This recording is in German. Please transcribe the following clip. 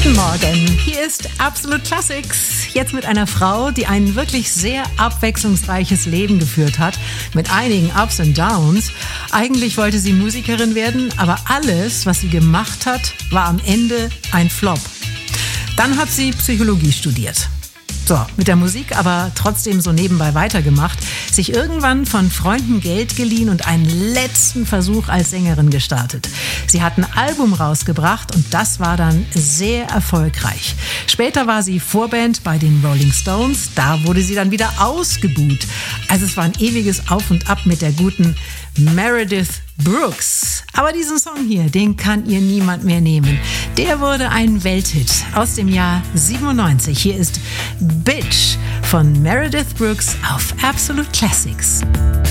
Guten Morgen, hier ist Absolute Classics. Jetzt mit einer Frau, die ein wirklich sehr abwechslungsreiches Leben geführt hat, mit einigen Ups und Downs. Eigentlich wollte sie Musikerin werden, aber alles, was sie gemacht hat, war am Ende ein Flop. Dann hat sie Psychologie studiert. So, mit der Musik aber trotzdem so nebenbei weitergemacht, sich irgendwann von Freunden Geld geliehen und einen letzten Versuch als Sängerin gestartet. Sie hat ein Album rausgebracht und das war dann sehr erfolgreich. Später war sie Vorband bei den Rolling Stones, da wurde sie dann wieder ausgebuht. Also es war ein ewiges Auf und Ab mit der guten Meredith Brooks. Aber diesen Song hier, den kann ihr niemand mehr nehmen. Der wurde ein Welthit aus dem Jahr 97. Hier ist Bitch von Meredith Brooks auf Absolute Classics.